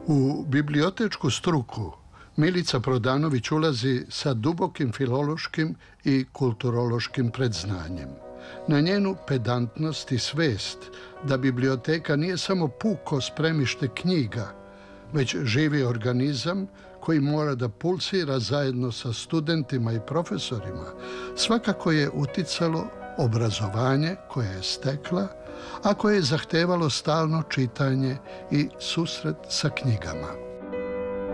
U bibliotečku struku Milica Prodanović ulazi sa dubokim filološkim i kulturološkim predznanjem. Na njenu pedantnost i svest da biblioteka nije samo puko spremište knjiga, već živi organizam koji mora da pulsira zajedno sa studentima i profesorima, svakako je uticalo obrazovanje koje je stekla, a koje je zahtevalo stalno čitanje i susret sa knjigama.